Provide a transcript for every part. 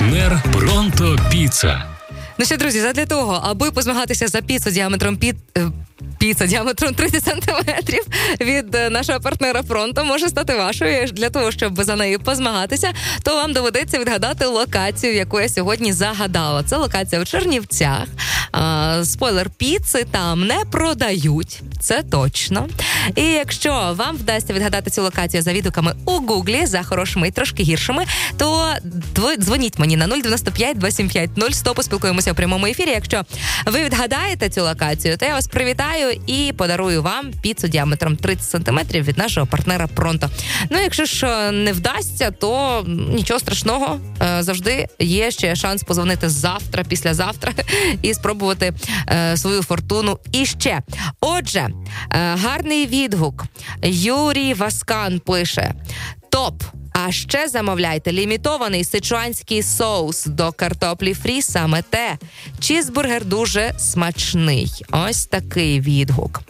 Партнер Пронто Піца. Ну що, друзі, задля того, аби позмагатися за піцу діаметром піца діаметром 30 сантиметрів від нашого партнера Пронто може стати вашою. Для того, щоб за нею позмагатися, то вам доведеться відгадати локацію, яку я сьогодні загадала. Це локація у Чернівцях. Спойлер, піци там не продають, це точно. І якщо вам вдасться відгадати цю локацію за відгуками у Гуглі, за хорошими і трошки гіршими, то дзвоніть мені на 095 275 0100, поспілкуємося у прямому ефірі. Якщо ви відгадаєте цю локацію, то я вас привітаю і подарую вам піцу діаметром 30 сантиметрів від нашого партнера Пронто. Ну, якщо ж не вдасться, то нічого страшного. Завжди є ще шанс позвонити завтра, післязавтра і спробувати свою фортуну іще. Отже, гарний відгук. Юрій Васкан пише: топ! А ще замовляйте лімітований сичуанський соус до картоплі фрі, саме те. Чізбургер дуже смачний. Ось такий відгук.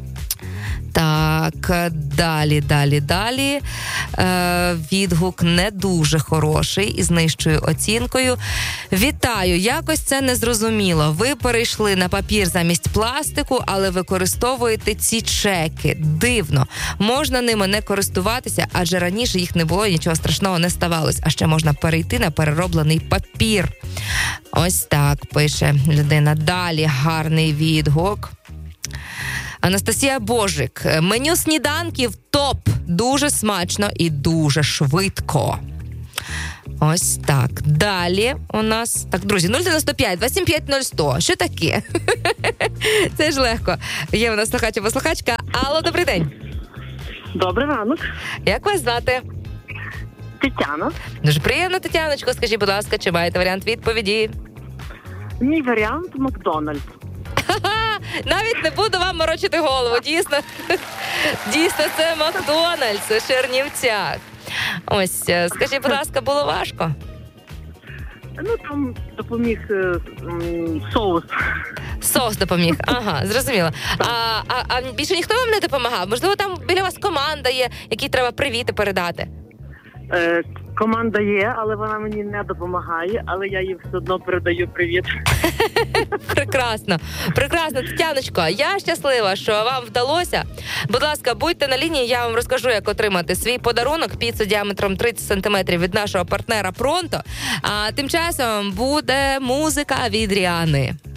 Так, далі. Відгук не дуже хороший із нижчою оцінкою. Вітаю, якось це незрозуміло. Ви перейшли на папір замість пластику, але використовуєте ці чеки. Дивно. Можна ними не користуватися, адже раніше їх не було і нічого страшного не ставалось. А ще можна перейти на перероблений папір. Ось так пише людина. Далі гарний відгук. Анастасія Божик. Меню сніданків топ. Дуже смачно і дуже швидко. Ось так. Далі у нас... Так, друзі, 095 275 0100. Що таке? Це ж легко. Є у нас слухач або слухачка. Алло, добрий день. Добрий ранок. Як вас звати? Тетяна. Дуже приємно, Тетяночко. Скажіть, будь ласка, чи маєте варіант відповіді? Мій варіант – Макдональдс. Навіть не буду вам морочити голову. Дійсно, це Макдональдс у Чернівцях. Ось, скажіть, будь ласка, було важко? Ну, там допоміг соус. Соус допоміг, ага, зрозуміло. А більше ніхто вам не допомагав? Можливо, там біля вас команда є, якій треба привіти передати? Команда є, але вона мені не допомагає, але я їй все одно передаю привіт. Прекрасно, Тетяночко, я щаслива, що вам вдалося. Будь ласка, будьте на лінії, я вам розкажу, як отримати свій подарунок, піцу діаметром 30 сантиметрів від нашого партнера Пронто. А тим часом буде музика від Ріани.